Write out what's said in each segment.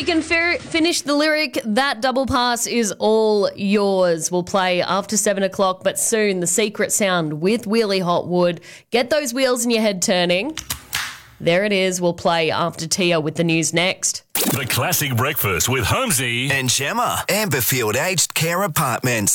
can finish the lyric, that double pass is all yours. We'll play after 7 o'clock, but soon the secret sound with Wheelie Hotwood. Get those wheels in your head turning. There it is. We'll play after Tia with the news next. The Classic Breakfast with Holmesy and Gemma. Amberfield Aged Care Apartments.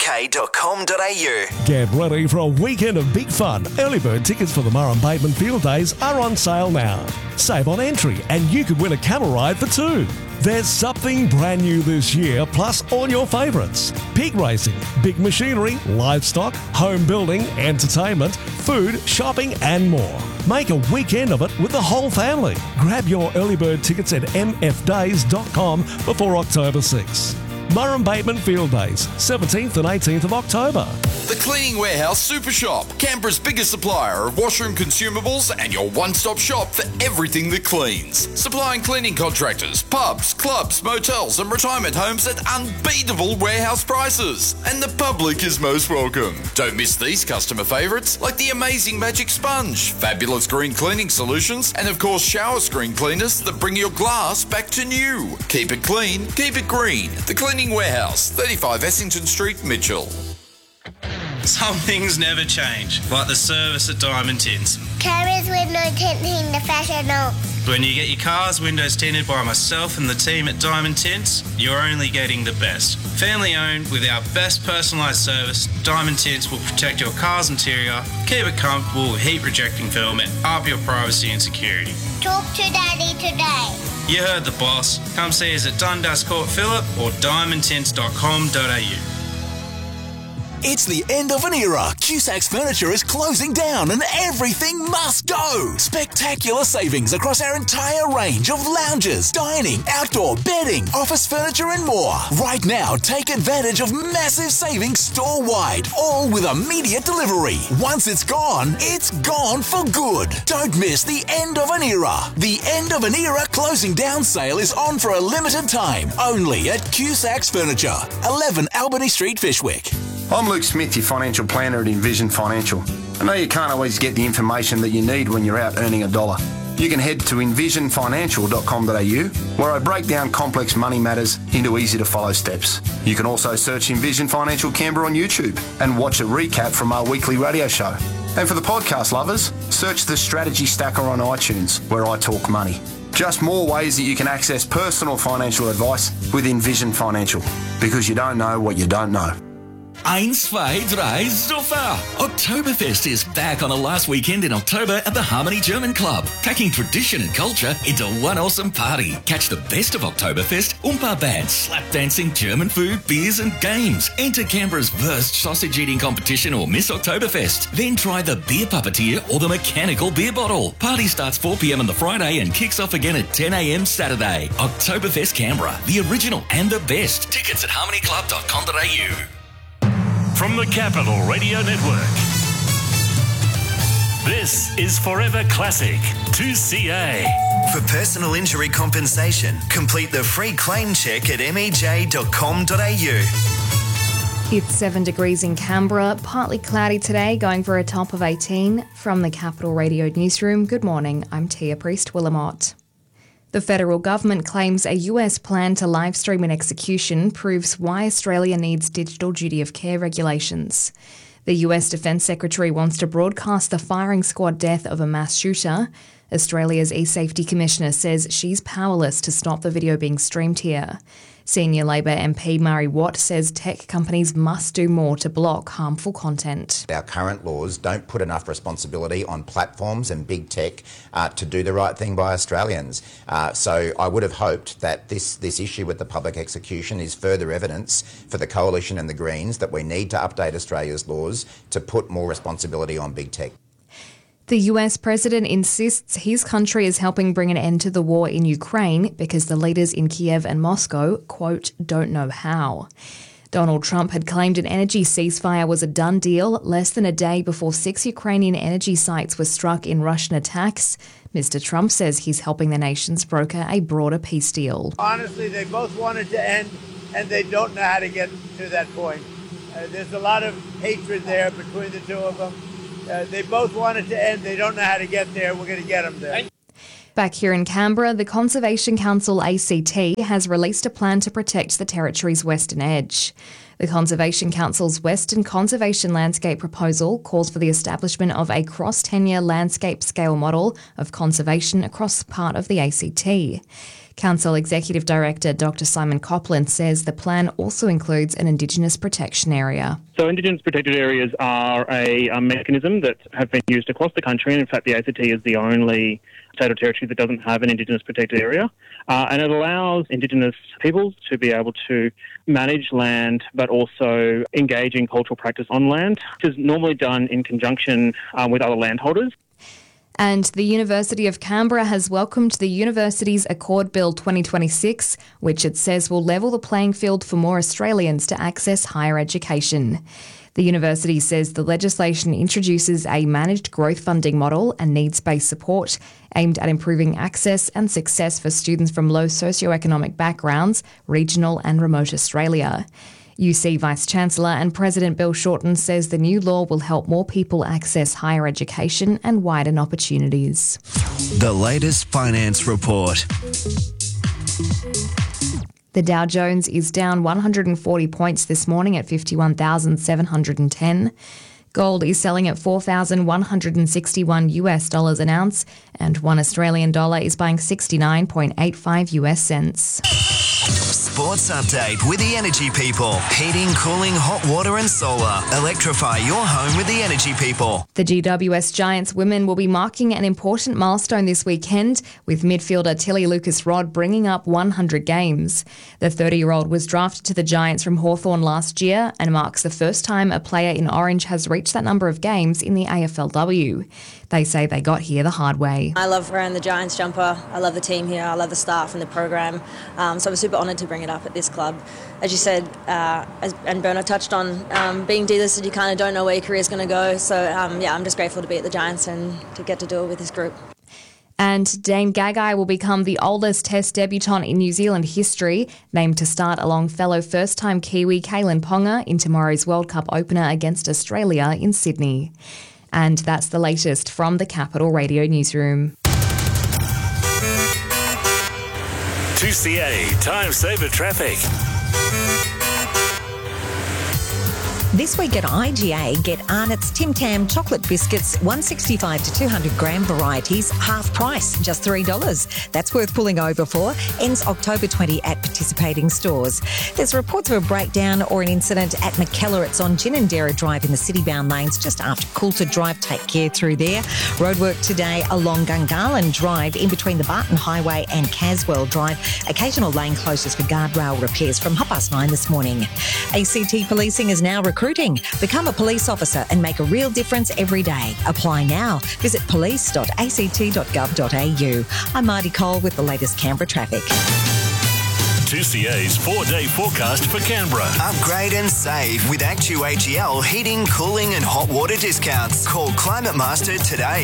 ldk.com.au. Get ready for a weekend of big fun. Early bird tickets for the Murrum Bateman Field Days are on sale now. Save on entry and you could win a camel ride for two. There's something brand new this year, plus all your favourites. Pig racing, big machinery, livestock, home building, entertainment, food, shopping and more. Make a weekend of it with the whole family. Grab your early bird tickets at mfdays.com before October 6. Murrum Bateman Field Days, 17th and 18th of October. The Cleaning Warehouse Super Shop, Canberra's biggest supplier of washroom consumables and your one-stop shop for everything that cleans. Supplying cleaning contractors, pubs, clubs, motels and retirement homes at unbeatable warehouse prices. And the public is most welcome. Don't miss these customer favourites like the amazing Magic Sponge, fabulous green cleaning solutions and of course shower screen cleaners that bring your glass back to new. Keep it clean, keep it green. The Cleaning Warehouse, 35 Essington Street, Mitchell. Some things never change, like the service at Diamond Tints. Carriers window tinting the professional. When you get your car's windows tinted by myself and the team at Diamond Tints, you're only getting the best. Family owned with our best personalised service, Diamond Tints will protect your car's interior, keep it comfortable with heat rejecting film and up your privacy and security. Talk to Daddy today. You heard the boss. Come see us at Dundas Court Phillip or diamondtints.com.au. It's the end of an era. Cusac's Furniture is closing down and everything must go. Spectacular savings across our entire range of lounges, dining, outdoor, bedding, office furniture and more. Right now, take advantage of massive savings store-wide, all with immediate delivery. Once it's gone for good. Don't miss the end of an era. The end of an era closing down sale is on for a limited time, only at Cusac's Furniture, 11 Albany Street, Fyshwick. I'm Luke Smith, your financial planner at Envision Financial. I know you can't always get the information that you need when you're out earning a dollar. You can head to envisionfinancial.com.au, where I break down complex money matters into easy-to-follow steps. You can also search Envision Financial Canberra on YouTube and watch a recap from our weekly radio show. And for the podcast lovers, search the Strategy Stacker on iTunes, where I talk money. Just more ways that you can access personal financial advice with Envision Financial, because you don't know what you don't know. 1, 2, 3, Zuffer! Oktoberfest is back on the last weekend in October at the Harmony German Club, taking tradition and culture into one awesome party. Catch the best of Oktoberfest, Oompa bands, slap dancing, German food, beers and games. Enter Canberra's Wurst sausage eating competition or Miss Oktoberfest. Then try the beer puppeteer or the mechanical beer bottle. Party starts 4 p.m. on the Friday and kicks off again at 10 a.m. Saturday. Oktoberfest Canberra, the original and the best. Tickets at harmonyclub.com.au. from the Capital Radio Network. This is Forever Classic 2CA. For personal injury compensation, complete the free claim check at mej.com.au. It's 7 degrees in Canberra, partly cloudy today, going for a top of 18. From the Capital Radio Newsroom, good morning, I'm Tia Priest-Willamott. The federal government claims a US plan to live stream an execution proves why Australia needs digital duty of care regulations. The US Defence Secretary wants to broadcast the firing squad death of a mass shooter. Australia's eSafety Commissioner says she's powerless to stop the video being streamed here. Senior Labor MP Murray Watt says tech companies must do more to block harmful content. Our current laws don't put enough responsibility on platforms and big tech to do the right thing by Australians. So I would have hoped that this issue with the public execution is further evidence for the Coalition and the Greens that we need to update Australia's laws to put more responsibility on big tech. The US president insists his country is helping bring an end to the war in Ukraine because the leaders in Kiev and Moscow, quote, don't know how. Donald Trump had claimed an energy ceasefire was a done deal less than a day before 6 Ukrainian energy sites were struck in Russian attacks. Mr. Trump says he's helping the nations broker a broader peace deal. Honestly, they both wanted to end, and they don't know how to get to that point. There's a lot of hatred there between the two of them. They both wanted to end. They don't know how to get there. We're going to get them there. Back here in Canberra, the Conservation Council ACT has released a plan to protect the territory's western edge. The Conservation Council's Western Conservation Landscape proposal calls for the establishment of a cross-tenure landscape scale model of conservation across part of the ACT. Council Executive Director Dr Simon Copland says the plan also includes an Indigenous protection area. So Indigenous protected areas are a mechanism that have been used across the country, and in fact the ACT is the only state or territory that doesn't have an Indigenous protected area. And it allows Indigenous peoples to be able to manage land but also engage in cultural practice on land, which is normally done in conjunction with other landholders. And the University of Canberra has welcomed the university's Accord Bill 2026, which it says will level the playing field for more Australians to access higher education. The university says the legislation introduces a managed growth funding model and needs-based support aimed at improving access and success for students from low socioeconomic backgrounds, regional and remote Australia. UC Vice-Chancellor and President Bill Shorten says the new law will help more people access higher education and widen opportunities. The latest finance report. The Dow Jones is down 140 points this morning at 51,710. Gold is selling at $4,161 US an ounce, and $1 Australian dollar is buying 69.85 US cents. Sports update with the Energy People. Heating, cooling, hot water and solar. Electrify your home with the Energy People. The GWS Giants women will be marking an important milestone this weekend, with midfielder Tilly Lucas-Rod bringing up 100 games. The 30-year-old was drafted to the Giants from Hawthorn last year and marks the first time a player in orange has reached that number of games in the AFLW. They say they got here the hard way. I love wearing the Giants jumper. I love the team here. I love the staff and the program. So I'm super honoured to bring it up at this club. As you said, and Bernard touched on, being delisted, you kind of don't know where your career is going to go. So, I'm just grateful to be at the Giants and to get to do it with this group. And Dane Gagai will become the oldest Test debutant in New Zealand history, named to start along fellow first-time Kiwi Kaylin Ponga in tomorrow's World Cup opener against Australia in Sydney. And that's the latest from the Capital Radio newsroom. 2CA Time Saver Traffic. This week at IGA, get Arnott's Tim Tam chocolate biscuits, 165 to 200 gram varieties, half price, just $3. That's worth pulling over for. Ends October 20 at participating stores. There's reports of a breakdown or an incident at McKellar. It's on Ginninderra Drive in the city-bound lanes just after Coulter Drive. Take care through there. Roadwork today along Gungahlin Drive in between the Barton Highway and Caswell Drive. Occasional lane closures for guardrail repairs from 9:30 this morning. ACT Policing is now recruiting. Become a police officer and make a real difference every day. Apply now. Visit police.act.gov.au. I'm Marty Cole with the latest Canberra traffic. 2CA's 4-day forecast for Canberra. Upgrade and save with ActuAGL heating, cooling and hot water discounts. Call Climate Master today.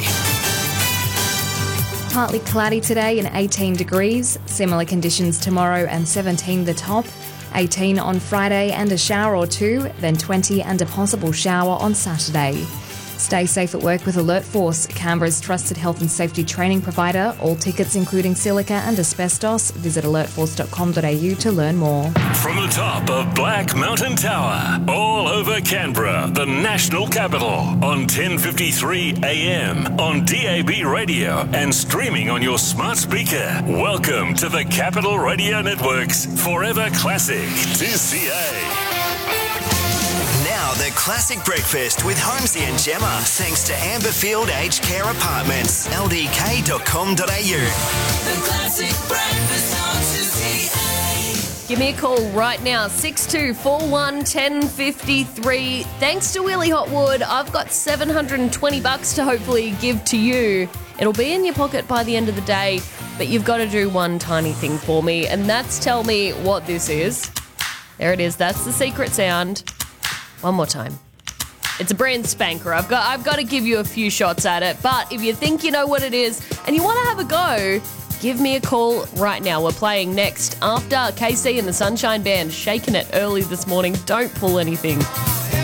Partly cloudy today and 18 degrees. Similar conditions tomorrow and 17 the top. 18 on Friday and a shower or two, then 20 and a possible shower on Saturday. Stay safe at work with Alert Force, Canberra's trusted health and safety training provider. All tickets including silica and asbestos. Visit alertforce.com.au to learn more. From the top of Black Mountain Tower, all over Canberra, the national capital, on 1053 AM, on DAB radio and streaming on your smart speaker. Welcome to the Capital Radio Network's Forever Classic 2CA. Now the classic breakfast with Holmesy and Gemma, thanks to Amberfield Aged Care Apartments, ldk.com.au. The classic breakfast on 2CA. Give me a call right now, 6241 1053. Thanks to Willie Hotwood, I've got $720 to hopefully give to you. It'll be in your pocket by the end of the day, but you've got to do one tiny thing for me, and that's tell me what this is. There it is. That's the secret sound. One more time. It's a brand spanker. I've got to give you a few shots at it, but if you think you know what it is and you want to have a go, give me a call right now. We're playing next after KC and the Sunshine Band, shaking it early this morning. Don't pull anything.